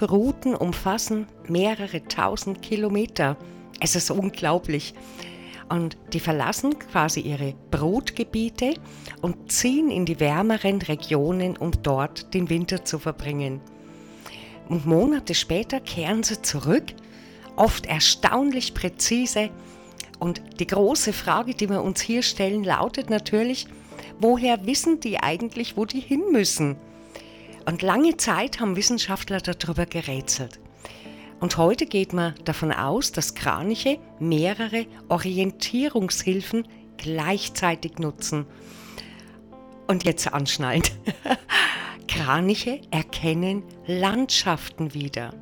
Flugrouten umfassen mehrere tausend Kilometer. Es ist unglaublich. Und die verlassen quasi ihre Brutgebiete und ziehen in die wärmeren Regionen, um dort den Winter zu verbringen. Und Monate später kehren sie zurück, oft erstaunlich präzise. Und die große Frage, die wir uns hier stellen, lautet natürlich, woher wissen die eigentlich, wo die hin müssen? Und lange Zeit haben Wissenschaftler darüber gerätselt. Und heute geht man davon aus, dass Kraniche mehrere Orientierungshilfen gleichzeitig nutzen. Und jetzt anschnallen. Kraniche erkennen Landschaften wieder.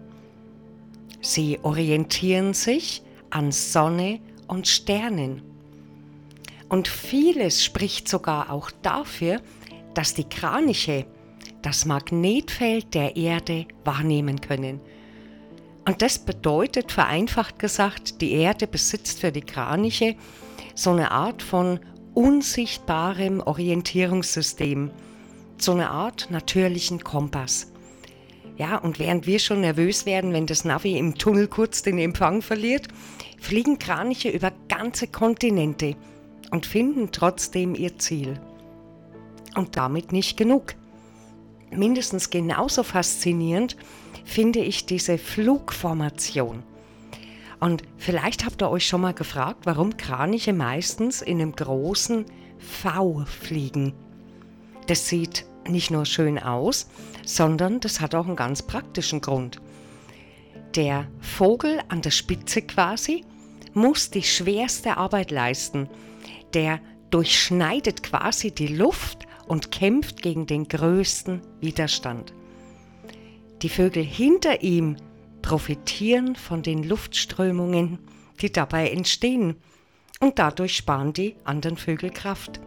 Sie orientieren sich an Sonne und Sternen. Und vieles spricht sogar auch dafür, dass die Kraniche das Magnetfeld der Erde wahrnehmen können. Und das bedeutet, vereinfacht gesagt, die Erde besitzt für die Kraniche so eine Art von unsichtbarem Orientierungssystem, so eine Art natürlichen Kompass. Ja, und während wir schon nervös werden, wenn das Navi im Tunnel kurz den Empfang verliert, fliegen Kraniche über ganze Kontinente und finden trotzdem ihr Ziel. Und damit nicht genug. Mindestens genauso faszinierend finde ich diese Flugformation. Und vielleicht habt ihr euch schon mal gefragt, warum Kraniche meistens in einem großen V fliegen. Das sieht nicht nur schön aus, sondern das hat auch einen ganz praktischen Grund. Der Vogel an der Spitze quasi muss die schwerste Arbeit leisten. Der durchschneidet quasi die Luft und kämpft gegen den größten Widerstand. Die Vögel hinter ihm profitieren von den Luftströmungen, die dabei entstehen, und dadurch sparen die anderen Vögel Kraft.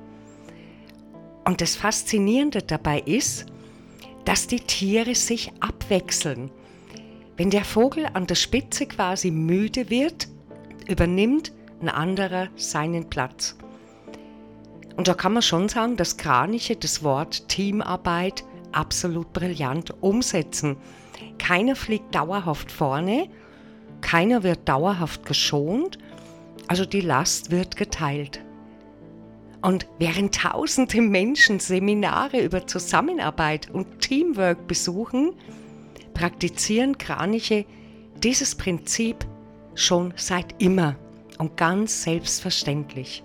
Und das Faszinierende dabei ist, dass die Tiere sich abwechseln. Wenn der Vogel an der Spitze quasi müde wird, übernimmt ein anderer seinen Platz. Und da kann man schon sagen, dass Kraniche das Wort Teamarbeit absolut brillant umsetzen. Keiner fliegt dauerhaft vorne, keiner wird dauerhaft geschont, also die Last wird geteilt. Und während tausende Menschen Seminare über Zusammenarbeit und Teamwork besuchen, praktizieren Kraniche dieses Prinzip schon seit immer und ganz selbstverständlich.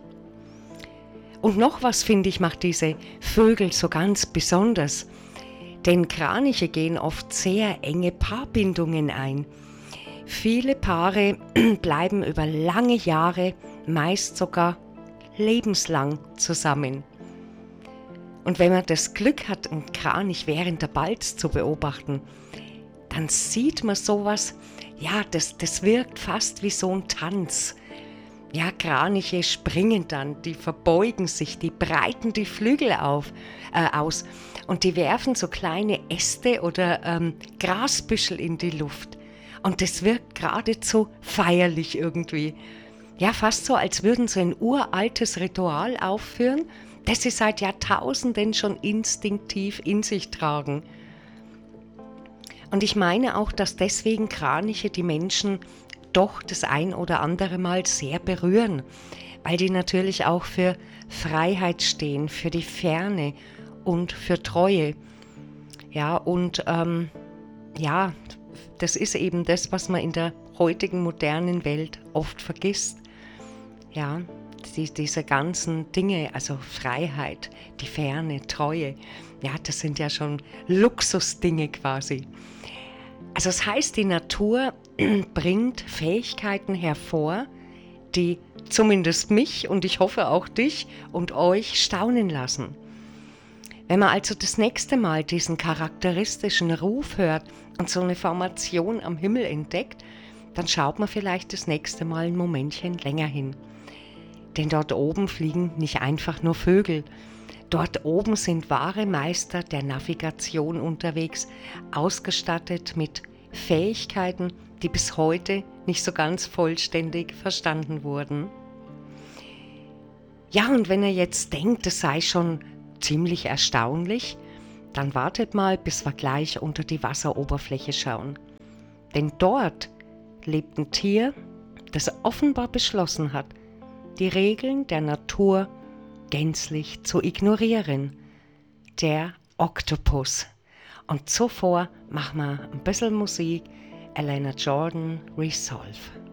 Und noch was, finde ich, macht diese Vögel so ganz besonders. Denn Kraniche gehen oft sehr enge Paarbindungen ein. Viele Paare bleiben über lange Jahre, meist sogar lebenslang zusammen. Und wenn man das Glück hat, einen Kranich während der Balz zu beobachten, dann sieht man sowas, ja, das wirkt fast wie so ein Tanz. Ja, Kraniche springen dann, die verbeugen sich, die breiten die Flügel aus und die werfen so kleine Äste oder Grasbüschel in die Luft. Und das wirkt geradezu feierlich irgendwie. Ja, fast so, als würden sie ein uraltes Ritual aufführen, das sie seit Jahrtausenden schon instinktiv in sich tragen. Und ich meine auch, dass deswegen Kraniche die Menschen doch das ein oder andere Mal sehr berühren, weil die natürlich auch für Freiheit stehen, für die Ferne und für Treue. Ja, und das ist eben das, was man in der heutigen modernen Welt oft vergisst. Ja, diese ganzen Dinge, also Freiheit, die Ferne, Treue, ja, das sind ja schon Luxusdinge quasi. Also das heißt, die Natur bringt Fähigkeiten hervor, die zumindest mich und ich hoffe auch dich und euch staunen lassen. Wenn man also das nächste Mal diesen charakteristischen Ruf hört und so eine Formation am Himmel entdeckt, dann schaut man vielleicht das nächste Mal ein Momentchen länger hin. Denn dort oben fliegen nicht einfach nur Vögel. Dort oben sind wahre Meister der Navigation unterwegs, ausgestattet mit Fähigkeiten, die bis heute nicht so ganz vollständig verstanden wurden. Ja, und wenn ihr jetzt denkt, es sei schon ziemlich erstaunlich, dann wartet mal, bis wir gleich unter die Wasseroberfläche schauen. Denn dort lebt ein Tier, das offenbar beschlossen hat, die Regeln der Natur gänzlich zu ignorieren. Der Oktopus. Und zuvor machen wir ein bisschen Musik. Elena Jordan, Resolve.